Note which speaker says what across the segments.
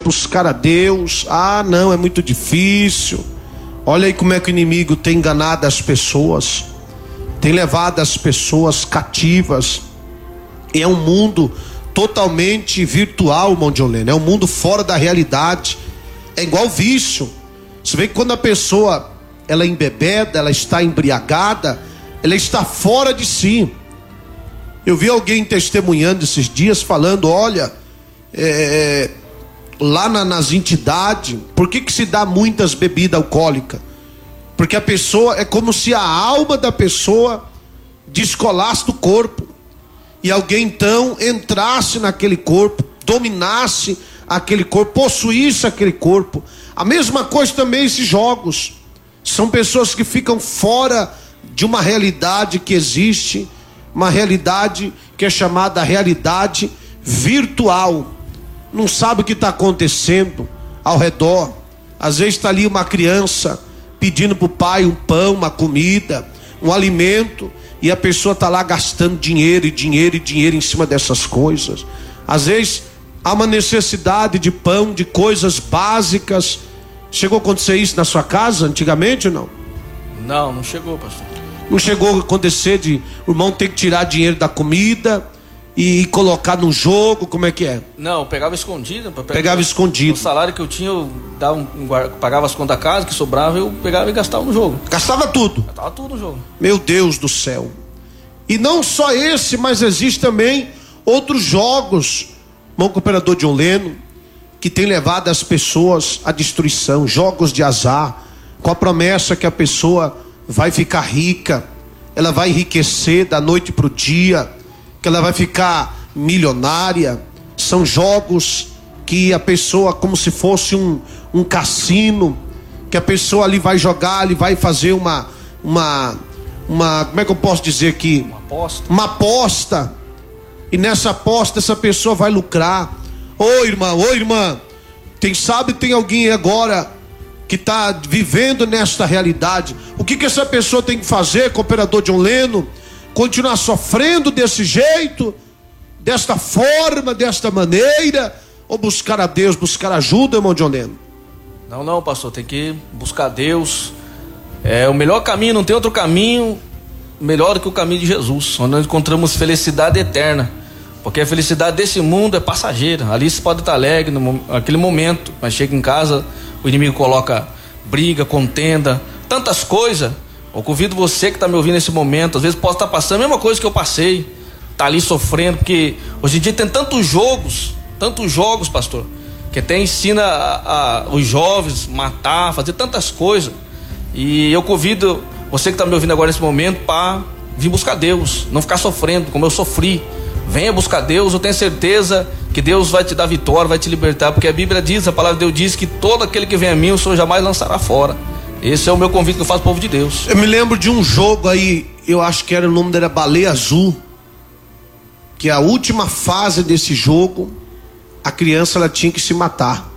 Speaker 1: buscar a Deus. Ah, não, é muito difícil. Olha aí como é que o inimigo tem enganado as pessoas, tem levado as pessoas cativas. E é um mundo totalmente virtual, irmão Diolene. É um mundo fora da realidade. É igual vício. Você vê que quando a pessoa ela é embebeda, ela está embriagada, ela está fora de si. Eu vi alguém testemunhando esses dias, falando, olha, lá nas entidades, por que se dá muitas bebidas alcoólicas? Porque a pessoa, é como se a alma da pessoa descolasse do corpo, e alguém então entrasse naquele corpo, dominasse aquele corpo, possuísse aquele corpo. A mesma coisa também esses jogos. São pessoas que ficam fora de uma realidade que existe, uma realidade que é chamada realidade virtual. Não sabe o que está acontecendo ao redor. Às vezes está ali uma criança pedindo para o pai um pão, uma comida, um alimento, e a pessoa está lá gastando dinheiro em cima dessas coisas. Às vezes há uma necessidade de pão, de coisas básicas. Chegou a acontecer isso na sua casa antigamente ou não?
Speaker 2: Não chegou, pastor.
Speaker 1: Não chegou a acontecer de o irmão ter que tirar dinheiro da comida e colocar no jogo, como é que é?
Speaker 2: Não, eu pegava escondido.
Speaker 1: Pegava escondido.
Speaker 2: O salário que eu tinha, eu pagava as contas da casa, que sobrava, eu pegava e gastava no jogo.
Speaker 1: Gastava tudo?
Speaker 2: Gastava tudo no jogo.
Speaker 1: Meu Deus do céu. E não só esse, mas existe também outros jogos, irmão cooperador John Leno, que tem levado as pessoas à destruição. Jogos de azar, com a promessa que a pessoa vai ficar rica, ela vai enriquecer da noite para o dia, que ela vai ficar milionária. São jogos que a pessoa, como se fosse um cassino, que a pessoa ali vai jogar, ali vai fazer uma como é que eu posso dizer aqui? Uma aposta. E nessa aposta essa pessoa vai lucrar. Ô irmã, tem alguém agora que está vivendo nesta realidade. O que essa pessoa tem que fazer, cooperador John Leno? Continuar sofrendo desse jeito, desta forma, desta maneira, ou buscar a Deus, buscar ajuda, irmão John Leno?
Speaker 2: Não, pastor, tem que buscar Deus. É o melhor caminho, não tem outro caminho melhor do que o caminho de Jesus, onde nós encontramos felicidade eterna. Porque a felicidade desse mundo é passageira. Ali você pode estar alegre naquele momento, mas chega em casa, o inimigo coloca briga, contenda, tantas coisas. Eu convido você que está me ouvindo nesse momento, às vezes pode estar passando a mesma coisa que eu passei, está ali sofrendo, porque hoje em dia tem tantos jogos, pastor, que até ensina os jovens matar, fazer tantas coisas. E eu convido você que está me ouvindo agora nesse momento para vir buscar Deus, não ficar sofrendo como eu sofri. Venha buscar Deus, eu tenho certeza que Deus vai te dar vitória, vai te libertar, porque a Bíblia diz, a palavra de Deus diz que todo aquele que vem a mim, o Senhor jamais lançará fora. Esse é o meu convite que eu faço ao povo de Deus.
Speaker 1: Eu me lembro de um jogo aí, eu acho que o nome era Baleia Azul, que a última fase desse jogo, a criança ela tinha que se matar,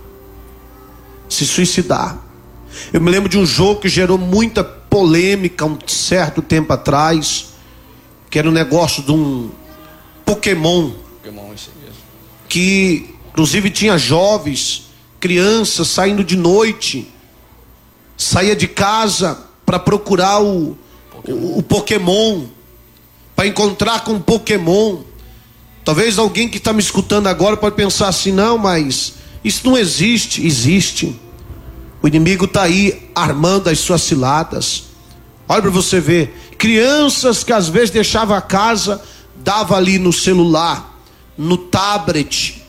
Speaker 1: se suicidar. Eu me lembro de um jogo que gerou muita polêmica um certo tempo atrás, que era um negócio de um Pokémon,
Speaker 2: isso mesmo.
Speaker 1: Que inclusive tinha jovens, crianças saindo de noite, saía de casa para procurar o Pokémon, para encontrar com o Pokémon. Talvez alguém que está me escutando agora pode pensar assim, não, mas isso não existe. Existe. O inimigo está aí armando as suas ciladas. Olha para você ver, crianças que às vezes deixavam a casa, dava ali no celular, no tablet,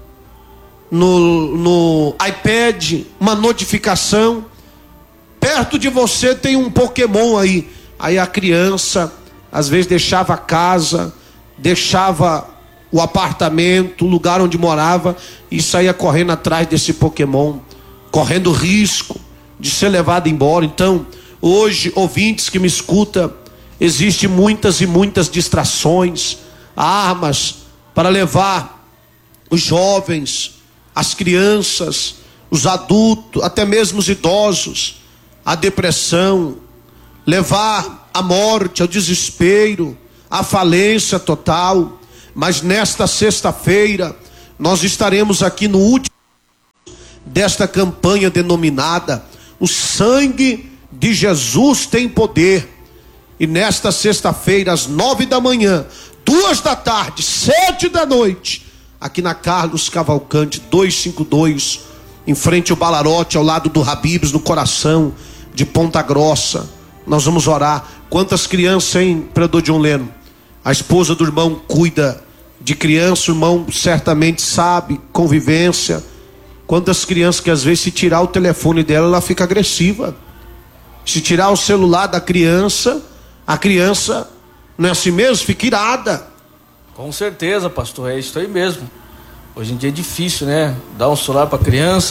Speaker 1: no iPad, uma notificação, perto de você tem um Pokémon aí. Aí a criança às vezes deixava a casa, deixava o apartamento, o lugar onde morava, e saía correndo atrás desse Pokémon, correndo risco de ser levado embora. Então hoje, ouvintes que me escutam, existem muitas e muitas distrações, armas para levar os jovens, as crianças, os adultos, até mesmo os idosos, à depressão, levar à morte, ao desespero, à falência total. Mas nesta sexta-feira nós estaremos aqui no último desta campanha denominada O Sangue de Jesus Tem Poder. E nesta sexta-feira, às 9 da manhã, 2 da tarde, 7 da noite, aqui na Carlos Cavalcante 252, em frente ao Balarote, ao lado do Habib's, no coração de Ponta Grossa. Nós vamos orar. Quantas crianças, hein, Predador John Leno? A esposa do irmão cuida de criança, o irmão certamente sabe, convivência. Quantas crianças que às vezes, se tirar o telefone dela, ela fica agressiva. Se tirar o celular da criança, a criança, não é assim mesmo? Fica irada.
Speaker 2: Com certeza, pastor, é isso aí mesmo. Hoje em dia é difícil, né? Dar um celular para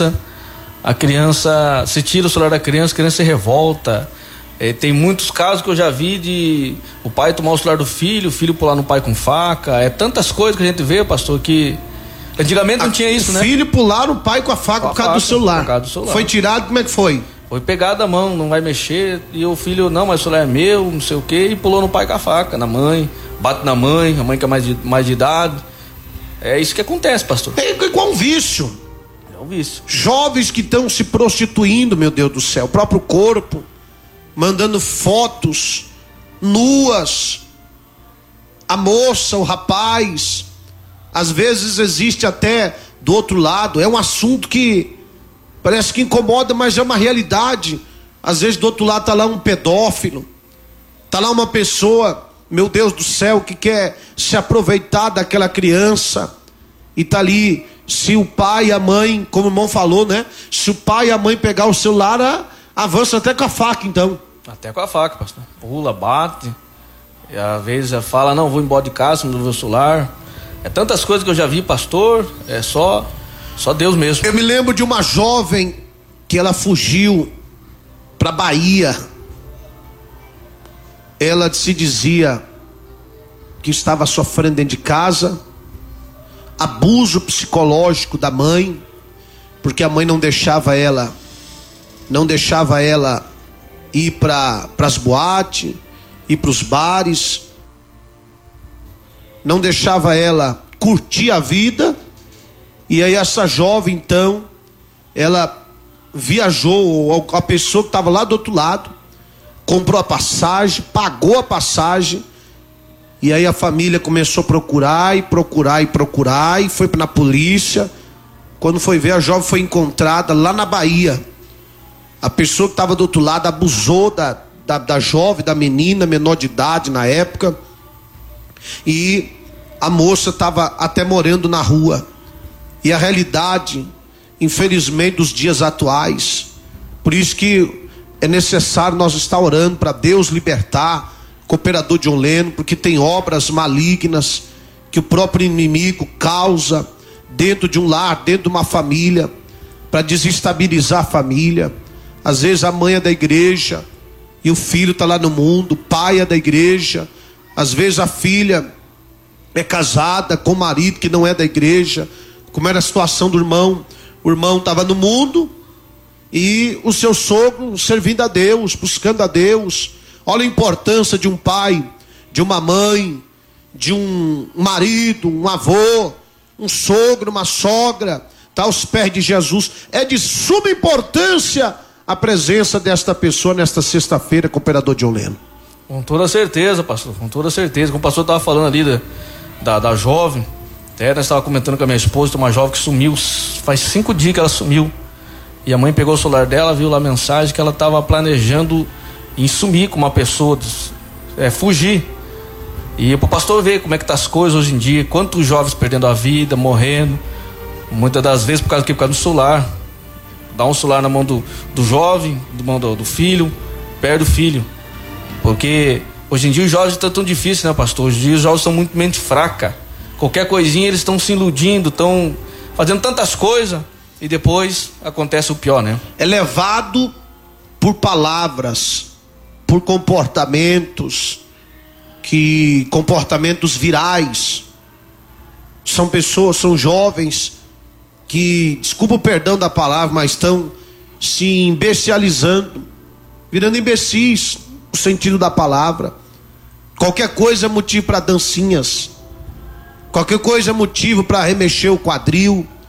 Speaker 2: a criança, se tira o celular da criança, a criança se revolta. Tem muitos casos que eu já vi de o pai tomar o celular do filho, o filho pular no pai com faca. Tantas coisas que a gente vê, pastor, que antigamente não tinha isso, né? O
Speaker 1: filho pular no pai com a faca por causa do celular. Foi tirado, como é que foi?
Speaker 2: Foi pegado a mão, não vai mexer. E o filho, não, mas o celular é meu, não sei o quê. E pulou no pai com a faca, na mãe. Bate na mãe, a mãe que é mais de idade. É isso que acontece, pastor.
Speaker 1: É igual um vício.
Speaker 2: É um vício.
Speaker 1: Jovens que estão se prostituindo, meu Deus do céu. O próprio corpo. Mandando fotos nuas. A moça, o rapaz. Às vezes existe até do outro lado. É um assunto que parece que incomoda, mas é uma realidade. Às vezes do outro lado está lá um pedófilo. Está lá uma pessoa, meu Deus do céu, que quer se aproveitar daquela criança. E está ali, se o pai e a mãe, como o irmão falou, né? Se o pai e a mãe pegar o celular, avança até com a faca, então.
Speaker 2: Até com a faca, pastor. Pula, bate. E às vezes fala, não, vou embora de casa, não vou celular. É tantas coisas que eu já vi, pastor. É só Deus mesmo.
Speaker 1: Eu me lembro de uma jovem que ela fugiu para Bahia. Ela se dizia que estava sofrendo dentro de casa, abuso psicológico da mãe, porque a mãe não deixava ela ir para as boates, ir para os bares, não deixava ela curtir a vida. E aí essa jovem, então, ela viajou, a pessoa que estava lá do outro lado, comprou a passagem, pagou a passagem, e aí a família começou a procurar, e foi na polícia. Quando foi ver, a jovem foi encontrada lá na Bahia. A pessoa que estava do outro lado abusou da jovem, da menina, menor de idade na época, e a moça estava até morando na rua. E a realidade, infelizmente, dos dias atuais, por isso que é necessário nós estar orando para Deus libertar Cooperador John Leno, porque tem obras malignas que o próprio inimigo causa dentro de um lar, dentro de uma família, para desestabilizar a família. Às vezes a mãe é da igreja e o filho está lá no mundo, o pai é da igreja. Às vezes a filha é casada com o marido que não é da igreja. Como era a situação do irmão? O irmão estava no mundo e o seu sogro servindo a Deus, buscando a Deus. Olha a importância de um pai, de uma mãe, de um marido, um avô, um sogro, uma sogra, está aos pés de Jesus. É de suma importância a presença desta pessoa nesta sexta-feira, Cooperador John Leno.
Speaker 2: Com toda certeza, pastor, com toda certeza. Como o pastor estava falando ali da jovem, até nós estávamos comentando com a minha esposa, uma jovem que sumiu, faz 5 dias que ela sumiu. E a mãe pegou o celular dela, viu lá a mensagem que ela estava planejando em sumir com uma pessoa, fugir. E para o pastor ver como é que tá as coisas hoje em dia, quantos jovens perdendo a vida, morrendo, muitas das vezes por causa do celular. Dá um celular na mão do jovem, na mão do filho, perde o filho. Porque hoje em dia os jovens estão tão difíceis, né, pastor? Hoje em dia os jovens são muito mente fraca. Qualquer coisinha eles estão se iludindo, estão fazendo tantas coisas e depois acontece o pior, né?
Speaker 1: É levado por palavras, por comportamentos virais. São pessoas, são jovens que, desculpa o perdão da palavra, mas estão se imbecilizando, virando imbecis, o sentido da palavra. Qualquer coisa é motivo para dancinhas, qualquer coisa é motivo para remexer o quadril.